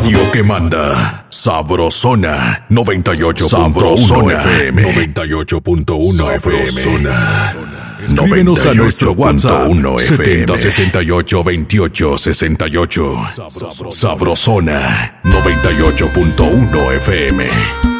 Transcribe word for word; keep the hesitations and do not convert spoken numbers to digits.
radio que manda. Sabrosona noventa y ocho punto uno F M. noventa y ocho punto uno F M. Escríbenos a nuestro WhatsApp setenta sesenta y ocho veintiocho sesenta y ocho. Sabrosona noventa y ocho punto uno F M.